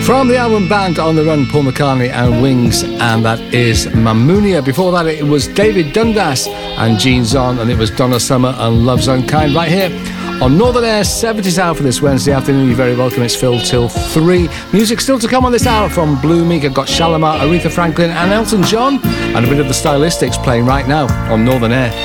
From the album Band on the Run, Paul McCartney and Wings, and that is Mamounia. Before that, it was David Dundas and Gene Zon, and it was Donna Summer and Love's Unkind, right here on Northern Air 70s Hour for this Wednesday afternoon. You're very welcome. It's Phil till 3. Music still to come on this hour from Blue Meek. I've got Shalimar, Aretha Franklin and Elton John, and a bit of the Stylistics playing right now on Northern Air.